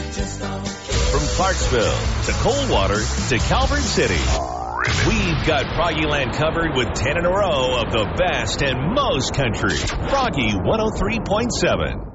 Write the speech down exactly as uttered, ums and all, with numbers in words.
From Clarksville to Coldwater to Calvert City, we've got Froggyland covered with ten in a row of the best and most country. Froggy one oh three point seven.